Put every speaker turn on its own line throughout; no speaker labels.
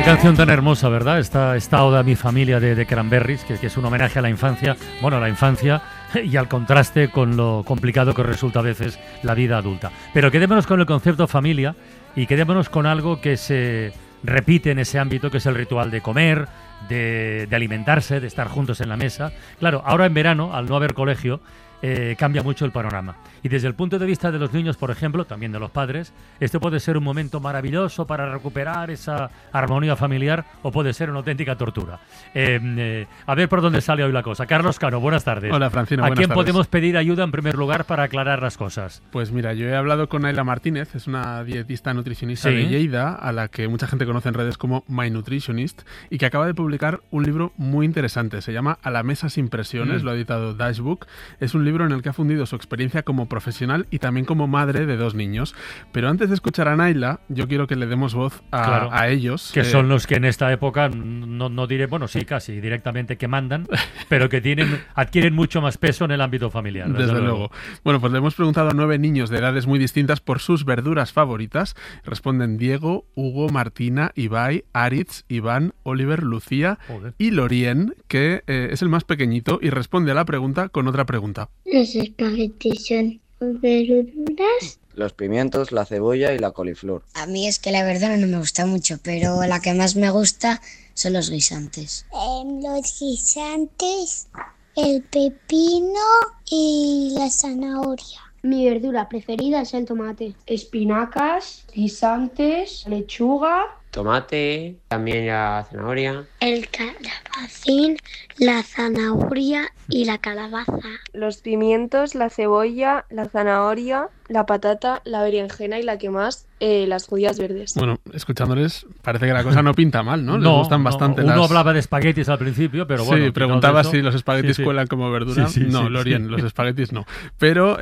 Qué canción tan hermosa, ¿verdad? Esta Oda a mi familia de Cranberries, que es un homenaje a la infancia, y al contraste con lo complicado que resulta a veces la vida adulta. Pero quedémonos con el concepto familia y quedémonos con algo que se repite en ese ámbito, que es el ritual de comer, de alimentarse, de estar juntos en la mesa. Claro, ahora en verano, al no haber colegio, cambia mucho el panorama. Y desde el punto de vista de los niños, por ejemplo, también de los padres, este puede ser un momento maravilloso para recuperar esa armonía familiar o puede ser una auténtica tortura. A ver por dónde sale hoy la cosa. Carlos Cano, buenas tardes.
Hola, Francino, buenas
tardes. ¿A quién podemos
tardes.
pedir ayuda en primer lugar para aclarar las cosas?
Pues mira, yo he hablado con Naila Martínez, es una dietista nutricionista de Lleida, a la que mucha gente conoce en redes como My Nutritionist, y que acaba de publicar un libro muy interesante. Se llama A la mesa sin presiones, lo ha editado Dashbook. Es un libro en el que ha fundido su experiencia como profesional y también como madre de 2 niños. Pero antes de escuchar a Naila, yo quiero que le demos voz a ellos.
Que son los que en esta época, no diré, bueno, sí, casi directamente que mandan, pero que adquieren mucho más peso en el ámbito familiar.
Desde luego. Bueno, pues le hemos preguntado a 9 niños de edades muy distintas por sus verduras favoritas. Responden Diego, Hugo, Martina, Ibai, Aritz, Iván, Oliver, Lucía y Lorien, que es el más pequeñito y responde a la pregunta con otra pregunta.
Los espaguetis son verduras.
Los pimientos, la cebolla y la coliflor.
A mí es que la verdura no me gusta mucho, pero la que más me gusta son los guisantes.
Los guisantes, el pepino y la zanahoria.
Mi verdura preferida es el tomate. Espinacas, guisantes, lechuga.
Tomate, también la zanahoria.
El calabacín, la zanahoria y la calabaza.
Los pimientos, la cebolla, la zanahoria, la patata, la berenjena y la que más, las judías verdes.
Bueno, escuchándoles parece que la cosa no pinta mal, ¿no? Les gustan bastante
Uno hablaba de espaguetis al principio, pero bueno.
Sí, preguntaba si los espaguetis cuelan como verdura. Lorien, los espaguetis no. Pero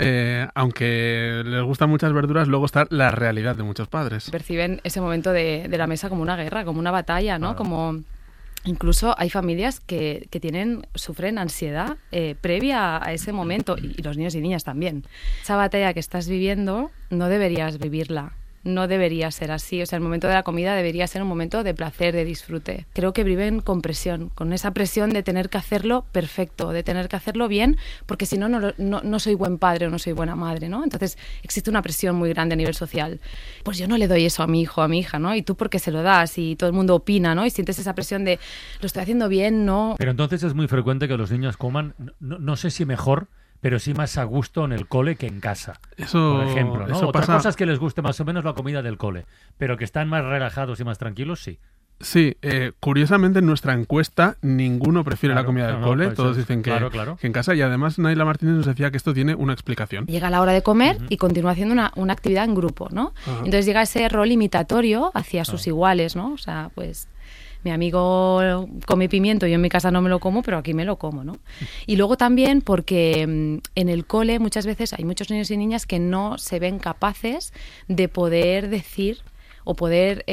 aunque les gustan muchas verduras, luego está la realidad de muchos padres.
Perciben ese momento de la mesa como una guerra, como una batalla, ¿no? Como incluso hay familias que sufren ansiedad previa a ese momento, y los niños y niñas también. Esa batalla que estás viviendo no deberías vivirla. No debería ser así, o sea, el momento de la comida debería ser un momento de placer, de disfrute. Creo que viven con presión, con esa presión de tener que hacerlo perfecto, de tener que hacerlo bien, porque si no, no soy buen padre o no soy buena madre, ¿no? Entonces existe una presión muy grande a nivel social. Pues yo no le doy eso a mi hijo, a mi hija, ¿no? Y tú porque se lo das y todo el mundo opina, ¿no? Y sientes esa presión de, ¿lo estoy haciendo bien? No.
Pero entonces es muy frecuente que los niños coman, no sé si mejor, pero sí más a gusto en el cole que en casa, por ejemplo, ¿no? Otra cosa es que les guste más o menos la comida del cole, pero que están más relajados y más tranquilos, sí.
Sí, curiosamente en nuestra encuesta ninguno prefiere la comida del cole, pues todos dicen que en casa, y además Naila Martínez nos decía que esto tiene una explicación.
Llega la hora de comer y continúa haciendo una actividad en grupo, ¿no? Entonces llega ese rol imitatorio hacia sus iguales, ¿no? O sea, pues mi amigo come pimiento, yo en mi casa no me lo como, pero aquí me lo como, ¿no? Y luego también porque en el cole muchas veces hay muchos niños y niñas que no se ven capaces de poder decir o poder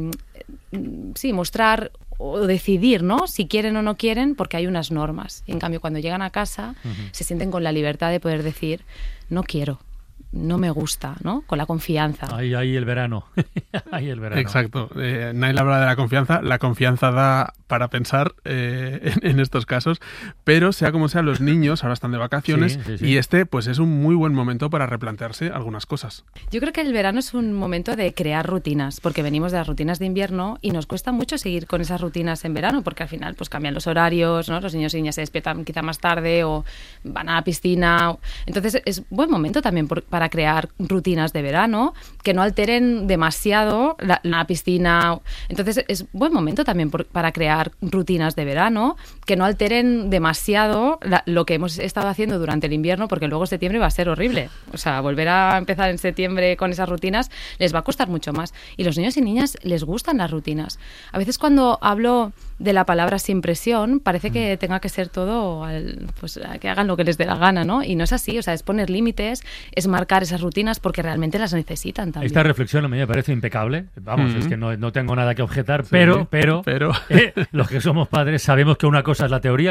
mostrar o decidir, ¿no? Si quieren o no quieren, porque hay unas normas. Y en cambio, cuando llegan a casa, se sienten con la libertad de poder decir, no quiero, no me gusta, ¿no? Con la confianza.
Ahí el verano. Ahí el verano.
Exacto. Naila habla de la confianza. La confianza da para pensar en estos casos, pero sea como sea, los niños ahora están de vacaciones y este pues es un muy buen momento para replantearse algunas cosas.
Yo creo que el verano es un momento de crear rutinas, porque venimos de las rutinas de invierno y nos cuesta mucho seguir con esas rutinas en verano, porque al final pues cambian los horarios, ¿no? Los niños y niñas se despiertan quizá más tarde o van a la piscina. Entonces es buen momento también para crear rutinas de verano que no alteren demasiado la piscina. Entonces es buen momento también para crear rutinas de verano que no alteren demasiado lo que hemos estado haciendo durante el invierno, porque luego septiembre va a ser horrible. O sea, volver a empezar en septiembre con esas rutinas les va a costar mucho más. Y los niños y niñas les gustan las rutinas. A veces cuando hablo de la palabra sin presión, parece que tenga que ser todo, pues que hagan lo que les dé la gana, ¿no? Y no es así, o sea, es poner límites, es marcar esas rutinas porque realmente las necesitan también.
Esta reflexión a mí me parece impecable, vamos, es que no tengo nada que objetar, pero los que somos padres sabemos que una cosa es la teoría